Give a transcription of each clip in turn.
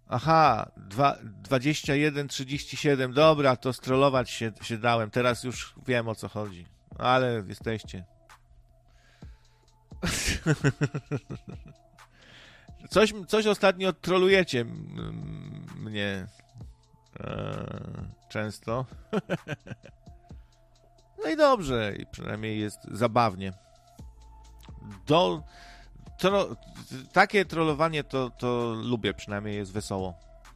Aha, 21:37. Dobra, to strollować się dałem. Teraz już wiem, o co chodzi. Ale jesteście. Coś ostatnio trolujecie mnie często. No i dobrze, i przynajmniej jest zabawnie. Takie trollowanie to lubię, przynajmniej jest wesoło.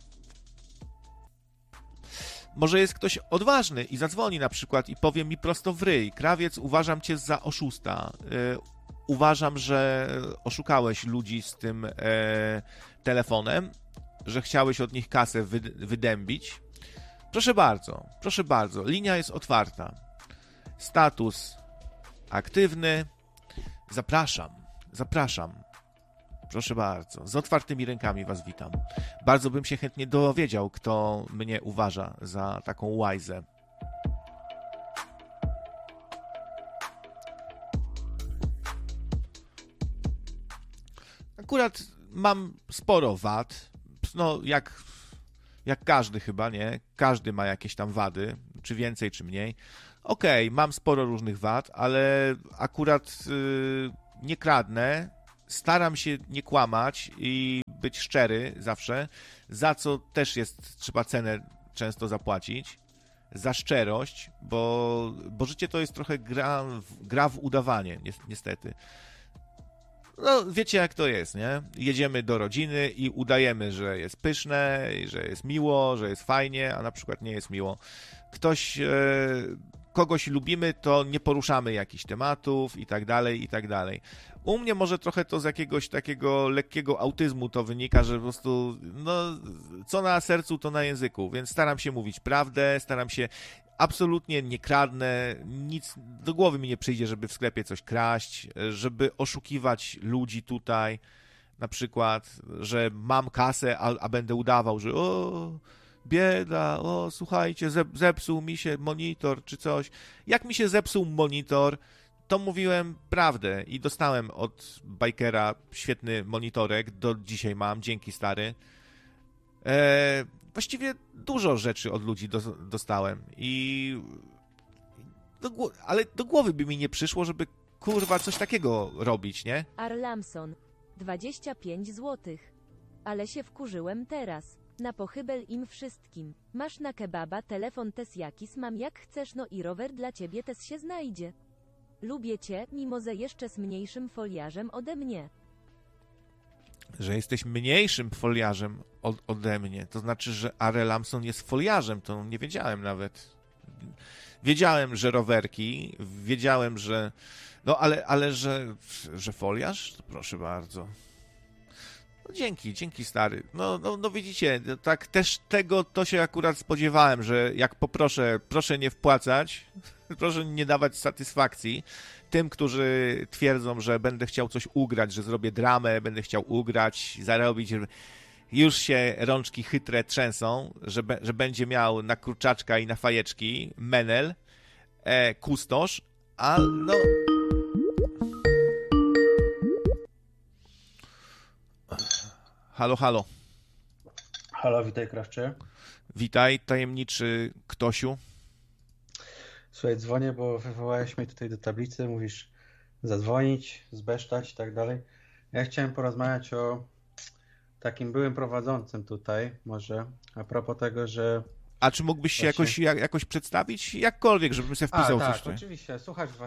Może jest ktoś odważny i zadzwoni na przykład i powie mi prosto w ryj: Krawiec, uważam cię za oszusta. Uważam, że oszukałeś ludzi z tym telefonem, że chciałeś od nich kasę wydębić. Proszę bardzo, linia jest otwarta. Status aktywny. Zapraszam. Proszę bardzo, z otwartymi rękami was witam. Bardzo bym się chętnie dowiedział, kto mnie uważa za taką łajzę. Akurat mam sporo wad. No, jak każdy chyba, nie? Każdy ma jakieś tam wady, czy więcej, czy mniej. Okej, mam sporo różnych wad, ale akurat nie kradnę. Staram się nie kłamać i być szczery zawsze, za co też trzeba cenę często zapłacić. Za szczerość, bo życie to jest trochę gra w udawanie, niestety. No, wiecie jak to jest, nie? Jedziemy do rodziny i udajemy, że jest pyszne, że jest miło, że jest fajnie, a na przykład nie jest miło. Kogoś lubimy, to nie poruszamy jakichś tematów i tak dalej, i tak dalej. U mnie może trochę to z jakiegoś takiego lekkiego autyzmu to wynika, że po prostu, no, co na sercu, to na języku, więc staram się mówić prawdę, absolutnie nie kradnę, nic do głowy mi nie przyjdzie, żeby w sklepie coś kraść, żeby oszukiwać ludzi tutaj, na przykład, że mam kasę, a będę udawał, że bieda, słuchajcie, zepsuł mi się monitor czy coś. Jak mi się zepsuł monitor, to mówiłem prawdę i dostałem od bajkera świetny monitorek, do dzisiaj mam, dzięki stary. Właściwie dużo rzeczy od ludzi dostałem ale do głowy by mi nie przyszło, żeby kurwa coś takiego robić, nie? Arlamson, 25 złotych. Ale się wkurzyłem teraz. Na pochybel im wszystkim. Masz na kebaba telefon tes jakis mam jak chcesz, no i rower dla ciebie tes się znajdzie. Lubię cię, mimo że jeszcze z mniejszym foliarzem ode mnie. Że jesteś mniejszym foliarzem ode mnie. To znaczy, że Are Lamson jest foliarzem. To nie wiedziałem nawet. Wiedziałem, że rowerki. Wiedziałem, że... No, ale że foliarz? To proszę bardzo. No, dzięki stary. No widzicie, tak też to się akurat spodziewałem, że jak proszę nie wpłacać, proszę nie dawać satysfakcji tym, którzy twierdzą, że będę chciał coś ugrać, że zrobię dramę, będę chciał ugrać, zarobić. Już się rączki chytre trzęsą, że będzie miał na kurczaczka i na fajeczki menel, kustosz, a no... Halo. Halo, witaj Krawcze. Witaj, tajemniczy Ktosiu. Słuchaj, dzwonię, bo wywołałeś mnie tutaj do tablicy, mówisz zadzwonić, zbesztać i tak dalej. Ja chciałem porozmawiać o takim byłym prowadzącym tutaj, może, a propos tego, że... A czy mógłbyś się jakoś przedstawić? Jakkolwiek, żebym sobie wpisał coś. Tak, oczywiście. Słuchacz z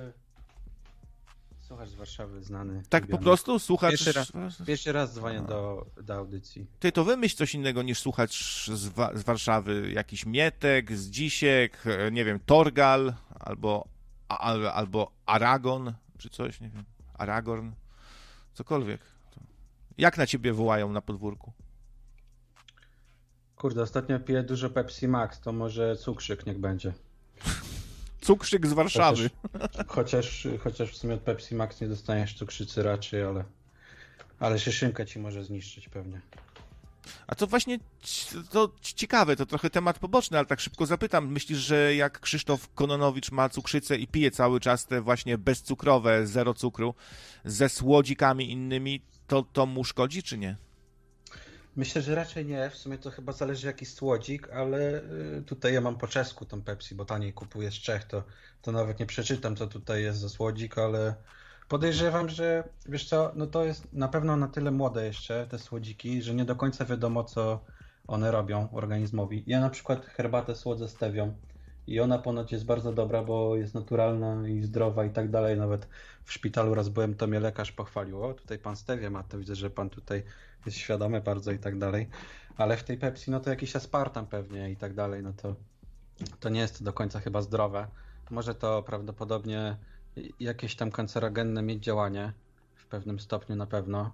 Warszawy znany. Tak lubiony. Po prostu? Słuchacz... Pierwszy raz dzwonię do audycji. Ty to wymyśl coś innego niż słuchacz z Warszawy. Jakiś Mietek, Zdzisiek, nie wiem, Torgal, albo Aragon, czy coś, nie wiem, Aragorn, cokolwiek. Jak na ciebie wołają na podwórku? Kurde, ostatnio piję dużo Pepsi Max, to może cukrzyk niech będzie. Cukrzyk z Warszawy. Chociaż w sumie od Pepsi Max nie dostaniesz cukrzycy raczej, ale szyszynkę ci może zniszczyć pewnie. A to właśnie to ciekawe, to trochę temat poboczny, ale tak szybko zapytam. Myślisz, że jak Krzysztof Kononowicz ma cukrzycę i pije cały czas te właśnie bezcukrowe, zero cukru, ze słodzikami innymi, to mu szkodzi, czy nie? Myślę, że raczej nie. W sumie to chyba zależy jaki słodzik, ale tutaj ja mam po czesku tą Pepsi, bo taniej kupuję z Czech, to nawet nie przeczytam, co tutaj jest za słodzik, ale podejrzewam, że wiesz co, no to jest na pewno na tyle młode jeszcze, te słodziki, że nie do końca wiadomo, co one robią organizmowi. Ja na przykład herbatę słodzę stewią i ona ponoć jest bardzo dobra, bo jest naturalna i zdrowa i tak dalej. Nawet w szpitalu raz byłem, to mnie lekarz pochwalił. O, tutaj pan stewie ma, to widzę, że pan tutaj jest świadomy bardzo i tak dalej. Ale w tej Pepsi, no to jakiś aspartam pewnie i tak dalej, no to nie jest do końca chyba zdrowe. Może to prawdopodobnie jakieś tam kancerogenne mieć działanie w pewnym stopniu na pewno.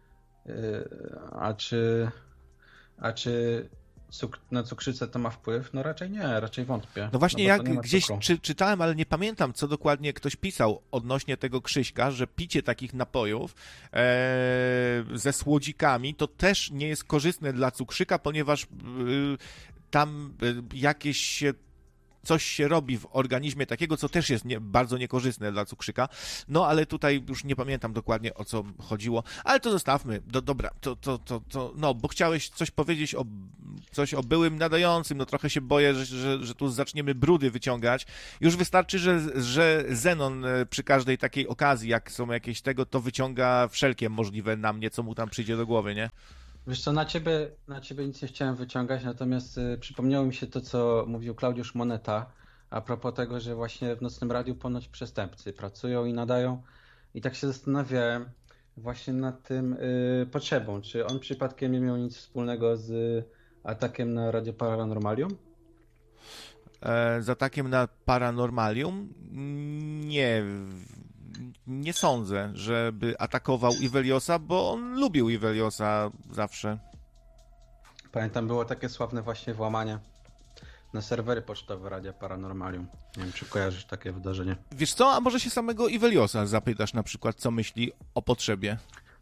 A czy na cukrzycę to ma wpływ? No raczej nie, raczej wątpię. No właśnie, bo jak to nie ma gdzieś cukru. czytałem, ale nie pamiętam, co dokładnie ktoś pisał odnośnie tego Krzyśka, że picie takich napojów ze słodzikami to też nie jest korzystne dla cukrzyka, ponieważ tam jakieś coś się robi w organizmie takiego, co też jest bardzo niekorzystne dla cukrzyka. No, ale tutaj już nie pamiętam dokładnie, o co chodziło, ale to zostawmy. Dobra, no, bo chciałeś coś powiedzieć coś o byłym nadającym, no trochę się boję, że tu zaczniemy brudy wyciągać. Już wystarczy, że Zenon przy każdej takiej okazji, jak są jakieś tego, to wyciąga wszelkie możliwe na mnie, co mu tam przyjdzie do głowy, nie? Wiesz co, na ciebie nic nie chciałem wyciągać, natomiast przypomniało mi się to, co mówił Klaudiusz Moneta a propos tego, że właśnie w Nocnym Radiu ponoć przestępcy pracują i nadają. I tak się zastanawiałem właśnie nad tym potrzebą. Czy on przypadkiem nie miał nic wspólnego z atakiem na Radio Paranormalium? Z atakiem na Paranormalium? Nie sądzę, żeby atakował Iweliosa, bo on lubił Iweliosa zawsze. Pamiętam, było takie sławne właśnie włamanie na serwery pocztowe Radia Paranormalium. Nie wiem, czy kojarzysz takie wydarzenie. Wiesz co, a może się samego Iweliosa zapytasz na przykład, co myśli o potrzebie?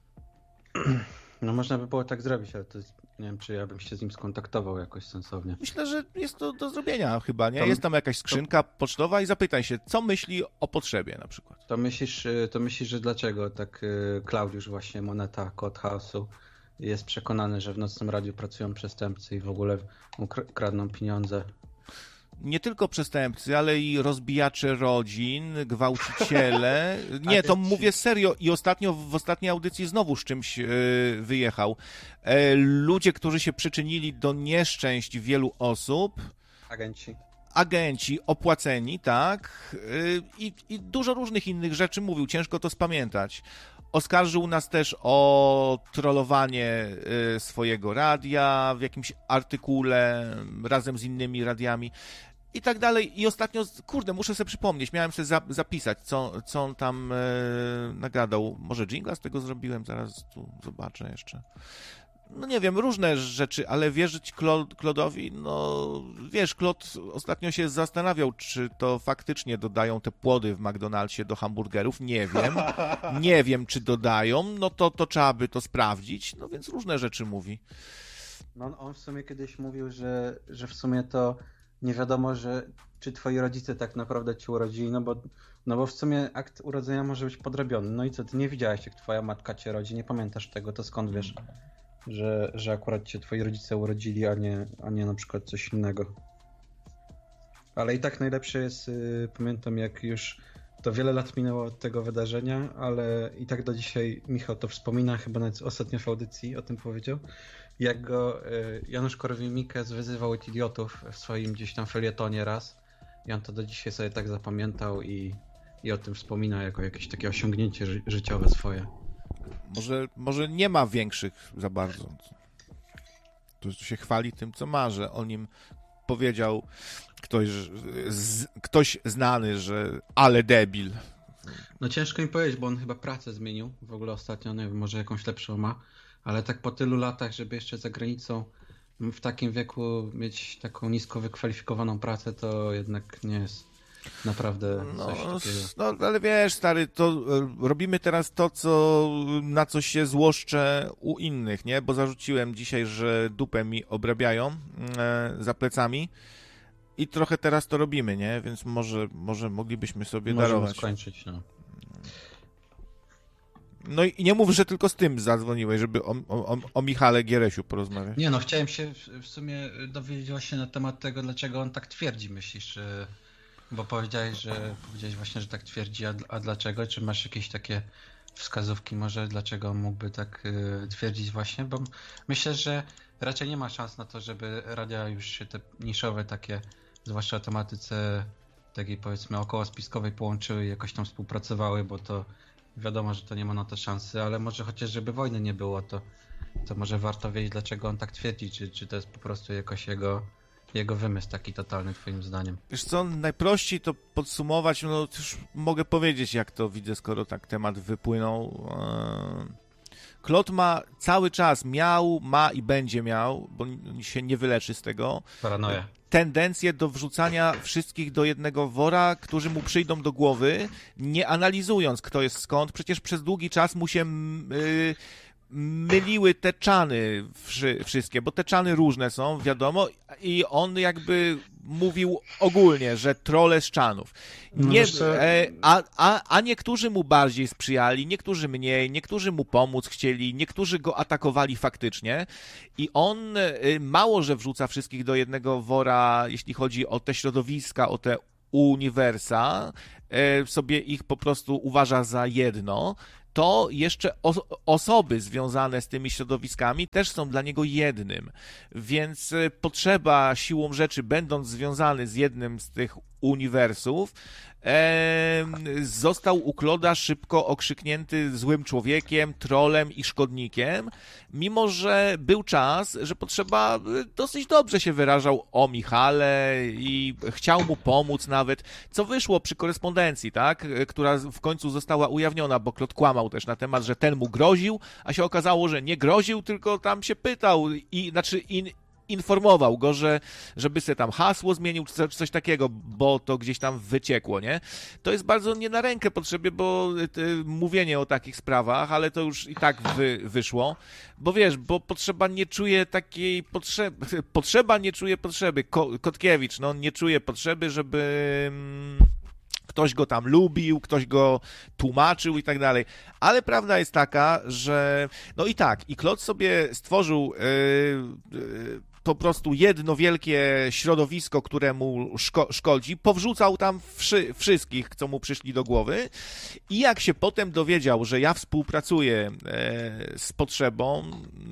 No można by było tak zrobić, ale to jest, nie wiem, czy ja bym się z nim skontaktował jakoś sensownie. Myślę, że jest to do zrobienia chyba, nie? To- Jest tam jakaś skrzynka pocztowa i zapytaj się, co myśli o potrzebie na przykład. To myślisz, że dlaczego tak Klaudiusz właśnie Moneta, kod chaosu, jest przekonany, że w Nocnym Radiu pracują przestępcy i w ogóle kradną pieniądze? Nie tylko przestępcy, ale i rozbijacze rodzin, gwałciciele. Nie, to mówię serio. I w ostatniej audycji znowu z czymś wyjechał. Ludzie, którzy się przyczynili do nieszczęść wielu osób. Agenci opłaceni, tak. I dużo różnych innych rzeczy mówił. Ciężko to spamiętać. Oskarżył nas też o trollowanie swojego radia w jakimś artykule razem z innymi radiami i tak dalej. I ostatnio, kurde, muszę sobie przypomnieć, miałem sobie zapisać, co on tam nagadał. Może dżingla z tego zrobiłem, zaraz tu zobaczę jeszcze. No nie wiem, różne rzeczy, ale wierzyć Klodowi, no wiesz, Klod ostatnio się zastanawiał, czy to faktycznie dodają te płody w McDonald'sie do hamburgerów, nie wiem. Nie wiem, czy dodają, no to trzeba by to sprawdzić, no więc różne rzeczy mówi. No on w sumie kiedyś mówił, że w sumie to nie wiadomo, czy twoi rodzice tak naprawdę cię urodzili, no bo w sumie akt urodzenia może być podrobiony. No i co, ty nie widziałeś, jak twoja matka cię rodzi, nie pamiętasz tego, to skąd wiesz, że akurat cię twoi rodzice urodzili, a nie na przykład coś innego. Ale i tak najlepsze jest, pamiętam jak już to wiele lat minęło od tego wydarzenia, ale i tak do dzisiaj Michał to wspomina, chyba nawet ostatnio w audycji o tym powiedział, jak go Janusz Korwin-Mikke wyzywał od idiotów w swoim gdzieś tam felietonie raz i on to do dzisiaj sobie tak zapamiętał i o tym wspomina jako jakieś takie osiągnięcie życiowe swoje. Może nie ma większych za bardzo. Tu się chwali tym, co ma, że o nim powiedział ktoś znany, że ale debil. No ciężko mi powiedzieć, bo on chyba pracę zmienił w ogóle ostatnio, nie wiem, może jakąś lepszą ma, ale tak po tylu latach, żeby jeszcze za granicą w takim wieku mieć taką nisko wykwalifikowaną pracę, to jednak nie jest naprawdę coś takiego. No, ale wiesz, stary, to robimy teraz to, na co się złoszczę u innych, nie? Bo zarzuciłem dzisiaj, że dupę mi obrabiają za plecami i trochę teraz to robimy, nie? Więc może moglibyśmy sobie darować. Możemy skończyć, no. No i nie mów, że tylko z tym zadzwoniłeś, żeby o Michale Gieresiu porozmawiać. Nie no, chciałem się w sumie dowiedzieć właśnie na temat tego, dlaczego on tak twierdzi, myślisz, bo powiedziałeś właśnie, że tak twierdzi, a dlaczego? Czy masz jakieś takie wskazówki może, dlaczego on mógłby tak twierdzić właśnie? Bo myślę, że raczej nie ma szans na to, żeby radia już się te niszowe takie, zwłaszcza o tematyce takiej powiedzmy okołospiskowej połączyły i jakoś tam współpracowały, bo to wiadomo, że to nie ma na to szansy, ale może chociaż żeby wojny nie było, to może warto wiedzieć, dlaczego on tak twierdzi, czy to jest po prostu jakoś jego wymysł taki totalny twoim zdaniem. Wiesz co, najprościej to podsumować, no już mogę powiedzieć, jak to widzę, skoro tak temat wypłynął. Klot ma cały czas, ma i będzie miał, bo się nie wyleczy z tego, Paranoja. Tendencję do wrzucania wszystkich do jednego wora, którzy mu przyjdą do głowy, nie analizując, kto jest skąd. Przecież przez długi czas mu się myliły te czany wszystkie, bo te czany różne są, wiadomo, i on jakby mówił ogólnie, że trolle z czanów. Nie, a niektórzy mu bardziej sprzyjali, niektórzy mniej, niektórzy mu pomóc chcieli, niektórzy go atakowali faktycznie i on mało, że wrzuca wszystkich do jednego wora, jeśli chodzi o te środowiska, o te uniwersa, sobie ich po prostu uważa za jedno, to jeszcze osoby związane z tymi środowiskami też są dla niego jednym. Więc potrzeba siłą rzeczy, będąc związany z jednym z tych uniwersów, został u Kloda szybko okrzyknięty złym człowiekiem, trolem i szkodnikiem, mimo że był czas, że potrzeba dosyć dobrze się wyrażał o Michale i chciał mu pomóc nawet, co wyszło przy korespondencji, tak, która w końcu została ujawniona, bo Klod kłamał też na temat, że ten mu groził, a się okazało, że nie groził, tylko tam się pytał informował go, żeby sobie tam hasło zmienił, czy coś takiego, bo to gdzieś tam wyciekło, nie? To jest bardzo nie na rękę potrzebie, bo mówienie o takich sprawach, ale to już i tak wyszło, bo wiesz, bo potrzeba nie czuje takiej potrzeby, potrzeba nie czuje potrzeby. Kotkiewicz, no nie czuje potrzeby, żeby ktoś go tam lubił, ktoś go tłumaczył i tak dalej. Ale prawda jest taka, że no i tak, i Klot sobie stworzył po prostu jedno wielkie środowisko, któremu szkodzi, powrzucał tam wszystkich, co mu przyszli do głowy i jak się potem dowiedział, że ja współpracuję z Potrzebą,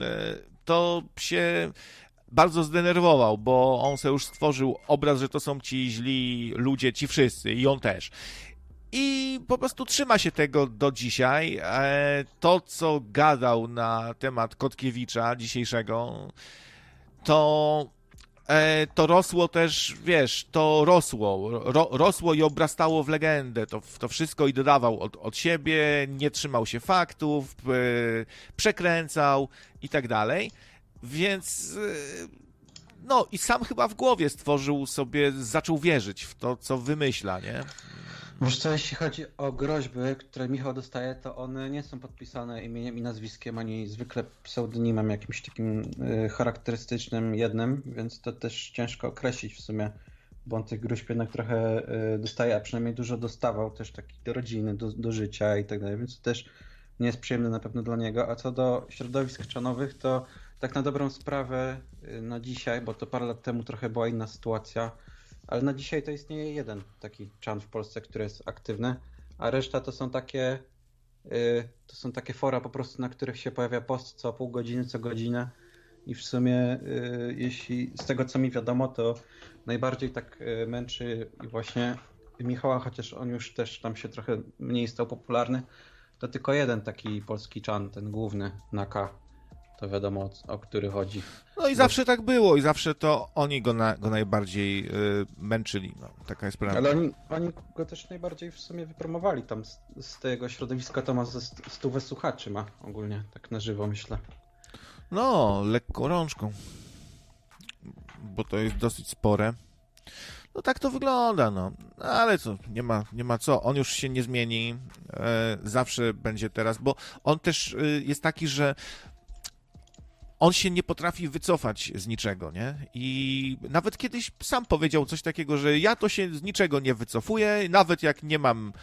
to się bardzo zdenerwował, bo on sobie już stworzył obraz, że to są ci źli ludzie, ci wszyscy i on też. I po prostu trzyma się tego do dzisiaj. To, co gadał na temat Kotkiewicza dzisiejszego, to rosło też, wiesz, to rosło i obrastało w legendę, to wszystko i dodawał od siebie, nie trzymał się faktów, przekręcał i tak dalej, więc no i sam chyba w głowie stworzył sobie, zaczął wierzyć w to, co wymyśla, nie? Wiesz co, jeśli chodzi o groźby, które Michał dostaje, to one nie są podpisane imieniem i nazwiskiem, ani zwykle pseudonimem jakimś takim charakterystycznym jednym, więc to też ciężko określić w sumie, bo on tych groźb jednak trochę dostaje, a przynajmniej dużo dostawał, też takich do rodziny, do życia i tak dalej, więc to też nie jest przyjemne na pewno dla niego. A co do środowisk czanowych, to tak na dobrą sprawę na dzisiaj, bo to parę lat temu trochę była inna sytuacja, ale na dzisiaj to istnieje jeden taki czan w Polsce, który jest aktywny, a reszta to są takie fora po prostu, na których się pojawia post co pół godziny, co godzinę i w sumie jeśli z tego co mi wiadomo, to najbardziej tak męczy i właśnie Michała, chociaż on już też tam się trochę mniej stał popularny, to tylko jeden taki polski czan, ten główny na K. To wiadomo, o który chodzi. No i zawsze tak było i zawsze to oni go najbardziej męczyli. No, taka jest prawda. Ale oni go też najbardziej w sumie wypromowali. Tam z tego środowiska to ma ze 100 słuchaczy ma ogólnie, tak na żywo myślę. No, lekką rączką. Bo to jest dosyć spore. No tak to wygląda, no. Ale co, nie ma co. On już się nie zmieni. Zawsze będzie teraz, bo on też jest taki, że on się nie potrafi wycofać z niczego, nie? I nawet kiedyś sam powiedział coś takiego, że ja to się z niczego nie wycofuję, nawet jak nie mam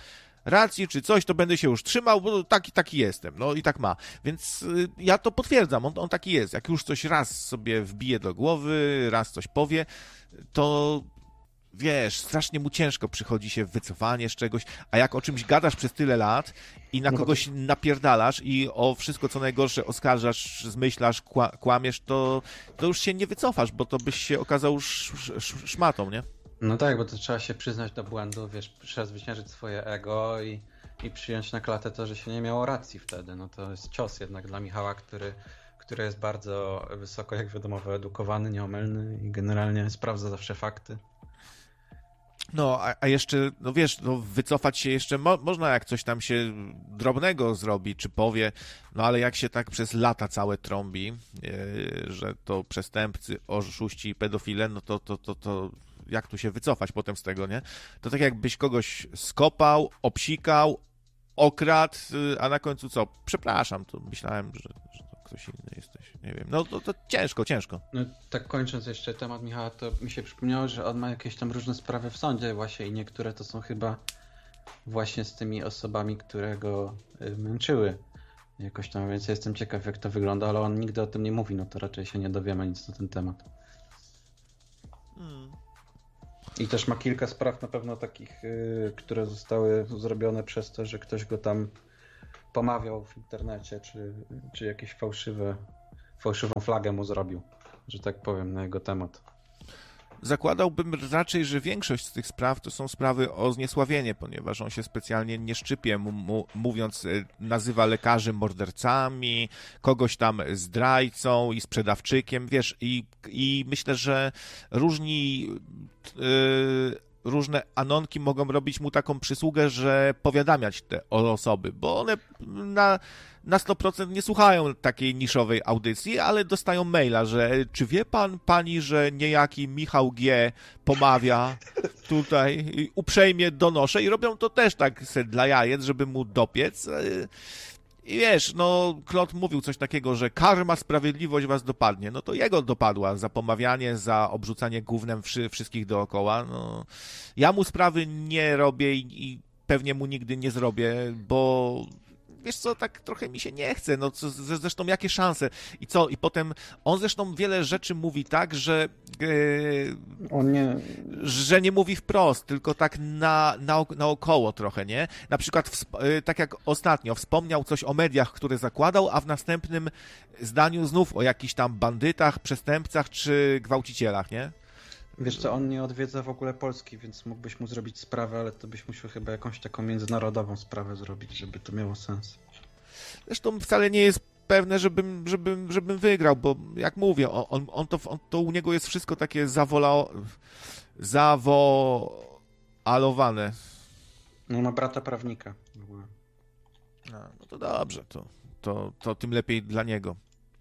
racji czy coś, to będę się już trzymał, bo taki jestem, no i tak ma. Więc ja to potwierdzam, on taki jest. Jak już coś raz sobie wbije do głowy, raz coś powie, to wiesz, strasznie mu ciężko przychodzi się wycofanie z czegoś, a jak o czymś gadasz przez tyle lat i na kogoś napierdalasz i o wszystko co najgorsze oskarżasz, zmyślasz, kłamiesz, to już się nie wycofasz, bo to byś się okazał szmatą, nie? No tak, bo to trzeba się przyznać do błędu, wiesz, przezwyciężyć swoje ego i przyjąć na klatę to, że się nie miało racji wtedy. No to jest cios jednak dla Michała, który jest bardzo wysoko, jak wiadomo, wyedukowany, nieomylny i generalnie sprawdza zawsze fakty. No, a jeszcze, no wiesz, no wycofać się jeszcze można, jak coś tam się drobnego zrobi, czy powie, no ale jak się tak przez lata całe trąbi, że to przestępcy, oszuści, pedofile, no to jak tu się wycofać potem z tego, nie? To tak jakbyś kogoś skopał, obsikał, okradł, a na końcu co? Przepraszam, to myślałem, że ktoś inny jesteś, nie wiem. No to ciężko. No tak kończąc jeszcze temat Michała, to mi się przypomniało, że on ma jakieś tam różne sprawy w sądzie właśnie i niektóre to są chyba właśnie z tymi osobami, które go męczyły jakoś tam, więc ja jestem ciekaw jak to wygląda, ale on nigdy o tym nie mówi, no to raczej się nie dowiemy nic na ten temat. I też ma kilka spraw na pewno takich, które zostały zrobione przez to, że ktoś go tam pomawiał w internecie, czy jakieś fałszywą flagę mu zrobił, że tak powiem, na jego temat. Zakładałbym raczej, że większość z tych spraw to są sprawy o zniesławienie, ponieważ on się specjalnie nie szczypie, mówiąc, nazywa lekarzy mordercami, kogoś tam zdrajcą i sprzedawczykiem, wiesz, i myślę, że różne anonki mogą robić mu taką przysługę, że powiadamiać te osoby, bo one na 100% nie słuchają takiej niszowej audycji, ale dostają maila, że czy wie pani, że niejaki Michał G. pomawia tutaj i uprzejmie donoszę i robią to też tak dla jajec, żeby mu dopiec. I wiesz, no Klot mówił coś takiego, że karma, sprawiedliwość was dopadnie. No to jego dopadła za pomawianie, za obrzucanie gównem wszystkich dookoła. No, ja mu sprawy nie robię i pewnie mu nigdy nie zrobię, bo wiesz co, tak trochę mi się nie chce, no zresztą jakie szanse i co, i potem on zresztą wiele rzeczy mówi tak, że że nie mówi wprost, tylko tak naokoło trochę, nie? Na przykład tak jak ostatnio wspomniał coś o mediach, które zakładał, a w następnym zdaniu znów o jakichś tam bandytach, przestępcach czy gwałcicielach, nie? Wiesz co, on nie odwiedza w ogóle Polski, więc mógłbyś mu zrobić sprawę, ale to byś musiał chyba jakąś taką międzynarodową sprawę zrobić, żeby to miało sens. Zresztą wcale nie jest pewne, żebym wygrał, bo jak mówię, on to u niego jest wszystko takie zawoalowane. No ma brata prawnika w ogóle. No to dobrze, to tym lepiej dla niego.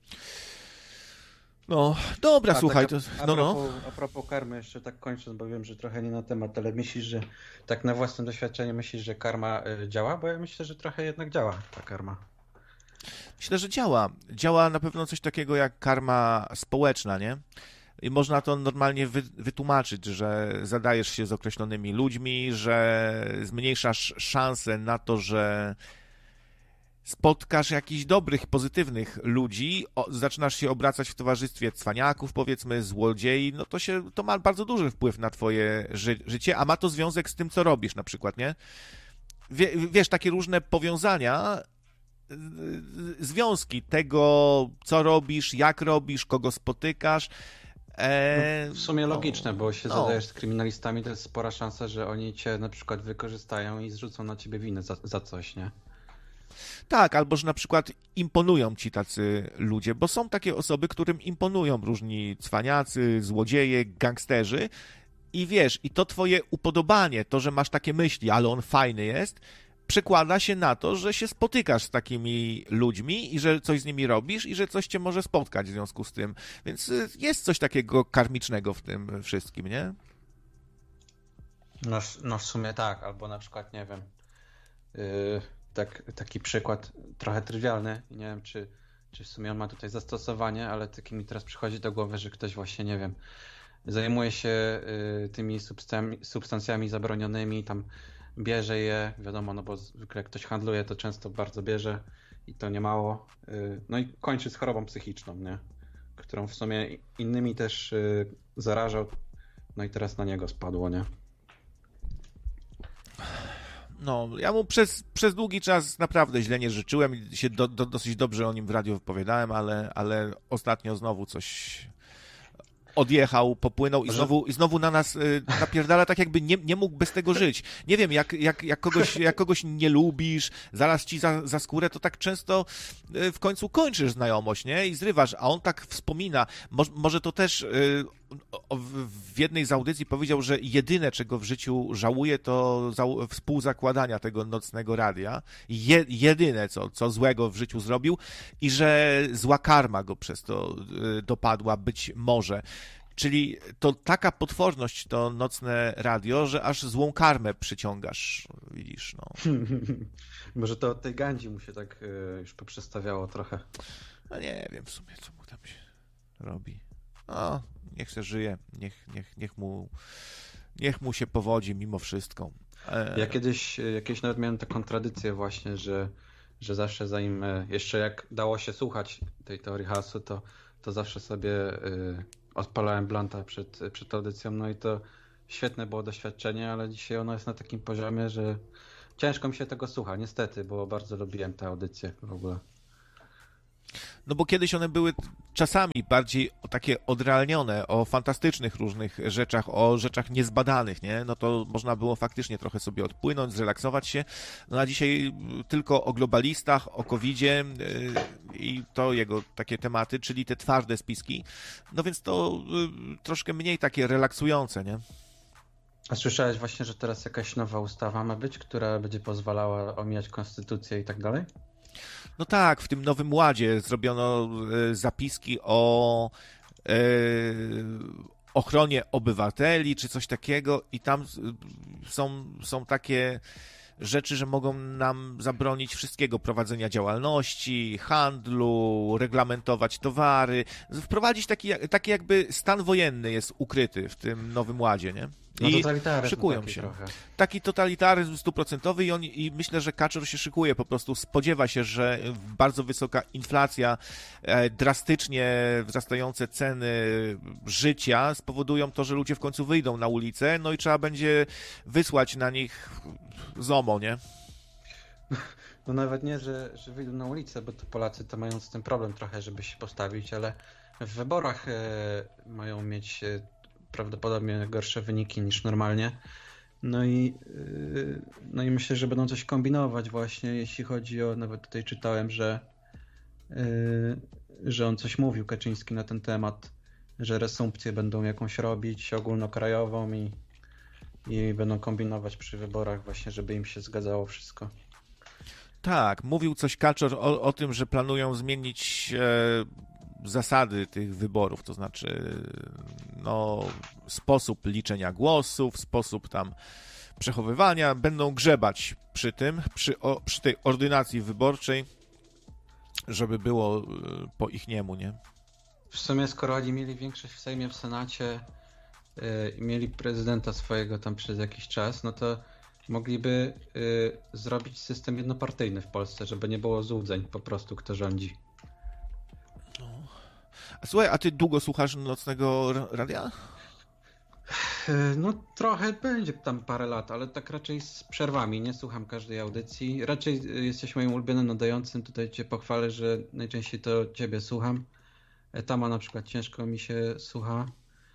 No, dobra, słuchaj. A propos karmy, jeszcze tak kończąc, bo wiem, że trochę nie na temat, ale myślisz, że tak na własnym doświadczeniu myślisz, że karma działa? Bo ja myślę, że trochę jednak działa ta karma. Myślę, że działa. Działa na pewno coś takiego jak karma społeczna, nie? I można to normalnie wytłumaczyć, że zadajesz się z określonymi ludźmi, że zmniejszasz szanse na to, że spotkasz jakichś dobrych, pozytywnych ludzi, zaczynasz się obracać w towarzystwie cwaniaków, powiedzmy, złodziei, no to ma bardzo duży wpływ na twoje życie, a ma to związek z tym, co robisz na przykład, nie? Wiesz, takie różne powiązania, związki tego, co robisz, jak robisz, kogo spotykasz. W sumie logiczne, bo się zadajesz z kryminalistami, to jest spora szansa, że oni cię na przykład wykorzystają i zrzucą na ciebie winę za coś, nie? Tak, albo że na przykład imponują ci tacy ludzie, bo są takie osoby, którym imponują różni cwaniacy, złodzieje, gangsterzy i wiesz, i to twoje upodobanie, to, że masz takie myśli, ale on fajny jest, przekłada się na to, że się spotykasz z takimi ludźmi i że coś z nimi robisz i że coś cię może spotkać w związku z tym. Więc jest coś takiego karmicznego w tym wszystkim, nie? No w sumie tak, albo na przykład, nie wiem, taki przykład trochę trywialny, nie wiem, czy w sumie on ma tutaj zastosowanie, ale taki mi teraz przychodzi do głowy, że ktoś właśnie, nie wiem, zajmuje się tymi substancjami zabronionymi, tam bierze je, wiadomo, no bo zwykle jak ktoś handluje, to często bardzo bierze i to nie mało. No i kończy z chorobą psychiczną, nie? Którą w sumie innymi też zarażał, no i teraz na niego spadło, nie? No, ja mu przez długi czas naprawdę źle nie życzyłem i się dosyć dobrze o nim w radiu wypowiadałem, ale ostatnio znowu coś odjechał, popłynął i znowu na nas napierdala, tak jakby nie mógł bez tego żyć. Nie wiem, jak kogoś nie lubisz, zaraz ci za skórę, to tak często w końcu kończysz znajomość, nie? I zrywasz, a on tak wspomina. Może to też w jednej z audycji powiedział, że jedyne, czego w życiu żałuje, to współzakładania tego nocnego radia. Jedyne, co złego w życiu zrobił i że zła karma go przez to dopadła, być może. Czyli to taka potworność to nocne radio, że aż złą karmę przyciągasz, widzisz, no. Może to od tej Gandzi mu się tak już poprzestawiało trochę. No nie wiem w sumie, co mu tam się robi. No, niech se żyje, niech mu się powodzi mimo wszystko. Ja kiedyś nawet miałem taką tradycję właśnie, że zawsze zanim, jeszcze jak dało się słuchać tej teorii chaosu, to zawsze sobie odpalałem blanta przed audycją, no i to świetne było doświadczenie, ale dzisiaj ono jest na takim poziomie, że ciężko mi się tego słucha, niestety, bo bardzo lubiłem te audycje w ogóle. No bo kiedyś one były czasami bardziej takie odrealnione, o fantastycznych różnych rzeczach, o rzeczach niezbadanych, nie? No to można było faktycznie trochę sobie odpłynąć, zrelaksować się. No a dzisiaj tylko o globalistach, o COVID-zie i to jego takie tematy, czyli te twarde spiski. No więc to troszkę mniej takie relaksujące, nie? A słyszałeś właśnie, że teraz jakaś nowa ustawa ma być, która będzie pozwalała omijać konstytucję i tak dalej? No tak, w tym Nowym Ładzie zrobiono zapiski o ochronie obywateli, czy coś takiego i tam są takie rzeczy, że mogą nam zabronić wszystkiego, prowadzenia działalności, handlu, reglamentować towary, wprowadzić taki jakby stan wojenny jest ukryty w tym Nowym Ładzie, nie? No I totalitaryzm szykują się. Trochę. Taki totalitaryzm 100% i myślę, że Kaczor się szykuje, po prostu spodziewa się, że bardzo wysoka inflacja, drastycznie wzrastające ceny życia spowodują to, że ludzie w końcu wyjdą na ulicę, no i trzeba będzie wysłać na nich ZOMO, nie? No nawet nie, że wyjdą na ulicę, bo to Polacy to mają z tym problem trochę, żeby się postawić, ale w wyborach mają mieć prawdopodobnie gorsze wyniki niż normalnie. No i myślę, że będą coś kombinować właśnie, jeśli chodzi o, nawet tutaj czytałem, że on coś mówił, Kaczyński, na ten temat, że resumpcję będą jakąś robić ogólnokrajową i będą kombinować przy wyborach właśnie, żeby im się zgadzało wszystko. Tak, mówił coś Kaczor o tym, że planują zmienić zasady tych wyborów, to znaczy no, sposób liczenia głosów, sposób tam przechowywania, będą grzebać przy tym, przy tej ordynacji wyborczej, żeby było po ich niemu, nie? W sumie skoro oni mieli większość w Sejmie, w Senacie i mieli prezydenta swojego tam przez jakiś czas, no to mogliby zrobić system jednopartyjny w Polsce, żeby nie było złudzeń po prostu, kto rządzi. Słuchaj, a ty długo słuchasz nocnego radia? No trochę będzie tam parę lat, ale tak raczej z przerwami, nie słucham każdej audycji. Raczej jesteś moim ulubionym nadającym, tutaj cię pochwalę, że najczęściej to ciebie słucham. Tama na przykład ciężko mi się słucha.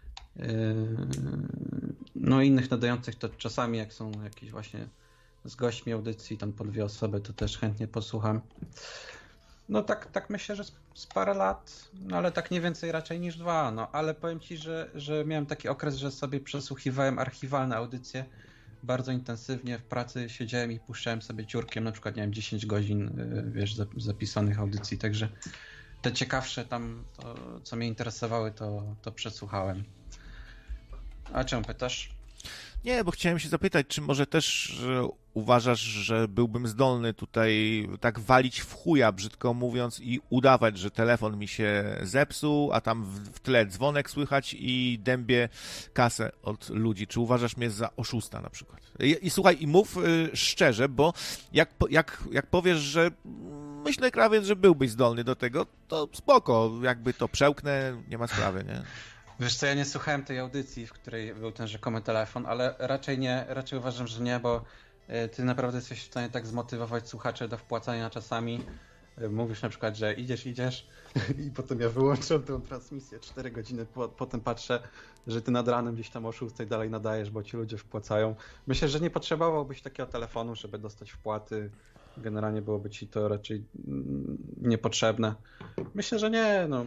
No innych nadających to czasami jak są jakieś właśnie z gośćmi audycji, tam po 2 osoby, to też chętnie posłucham. No tak myślę, że z parę lat, no ale tak nie więcej raczej niż 2, no ale powiem ci, że miałem taki okres, że sobie przesłuchiwałem archiwalne audycje bardzo intensywnie, w pracy siedziałem i puszczałem sobie ciurkiem, na przykład miałem 10 godzin, wiesz, zapisanych audycji, także te ciekawsze tam, to, co mnie interesowały, to przesłuchałem. A czemu pytasz? Nie, bo chciałem się zapytać, czy może też uważasz, że byłbym zdolny tutaj tak walić w chuja, brzydko mówiąc, i udawać, że telefon mi się zepsuł, a tam w tle dzwonek słychać i dębię kasę od ludzi. Czy uważasz mnie za oszusta na przykład? I słuchaj, i mów szczerze, bo jak powiesz, że myślę, krawiec, że byłbyś zdolny do tego, to spoko, jakby to przełknę, nie ma sprawy, nie? Wiesz co, ja nie słuchałem tej audycji, w której był ten rzekomy telefon, ale raczej uważam, że nie, bo ty naprawdę jesteś w stanie tak zmotywować słuchaczy do wpłacania czasami. Mówisz na przykład, że idziesz i potem ja wyłączam tę transmisję 4 godziny, potem patrzę, że ty nad ranem gdzieś tam o 6 dalej nadajesz, bo ci ludzie wpłacają. Myślę, że nie potrzebowałbyś takiego telefonu, żeby dostać wpłaty. Generalnie byłoby ci to raczej niepotrzebne. Myślę, że nie, no.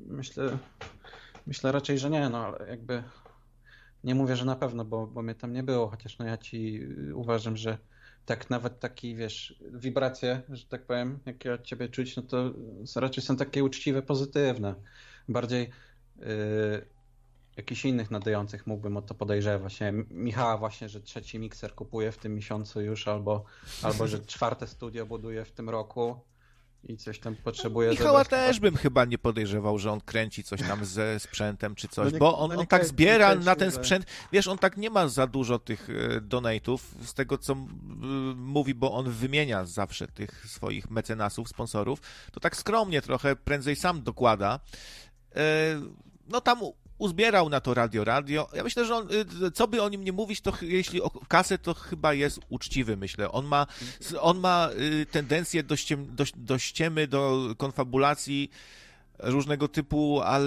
Myślę raczej, że nie, no ale jakby nie mówię, że na pewno, bo mnie tam nie było, chociaż no ja ci uważam, że tak nawet taki, wiesz, wibracje, że tak powiem, jakie od ciebie czuć, no to raczej są takie uczciwe, pozytywne. Bardziej jakichś innych nadających mógłbym o to podejrzewać. Nie? Michała właśnie, że 3. mikser kupuje w tym miesiącu już, albo że 4. studio buduje w tym roku. I coś tam potrzebuje. Michała też bym chyba nie podejrzewał, że on kręci coś tam ze sprzętem czy coś, No bo on tak zbiera na ten sprzęt. Wiesz, on tak nie ma za dużo tych donate'ów, z tego co mówi, bo on wymienia zawsze tych swoich mecenasów, sponsorów, to tak skromnie trochę, prędzej sam dokłada. No tam uzbierał na to radio. Ja myślę, że co by o nim nie mówić, to jeśli o kasę, to chyba jest uczciwy, myślę. On ma tendencję do ściemy, do konfabulacji różnego typu, ale